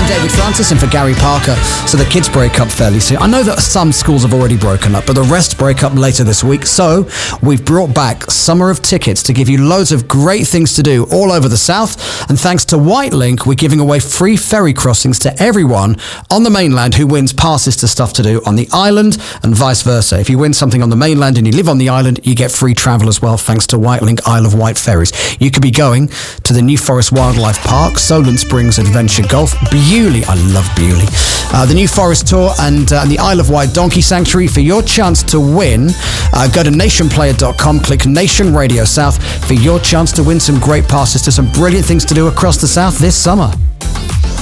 I'm David Francis and for Gary Parker. So the kids break up fairly soon. I know that some schools have already broken up, but the rest break up later this week. So we've brought back Summer of Tickets to give you loads of great things to do all over the South. And thanks to Whitelink, we're giving away free ferry crossings to everyone on the mainland who wins passes to stuff to do on the island and vice versa. If you win something on the mainland and you live on the island, you get free travel as well thanks to Whitelink Isle of Wight ferries. You could be going to the New Forest Wildlife Park, Solent Springs Adventure Golf, Bewley, I love Bewley, the New Forest Tour and the Isle of Wight Donkey Sanctuary. For your chance to win, go to nationplayer.com, click Nation Radio South for your chance to win some great passes to some brilliant things to do across the South this summer.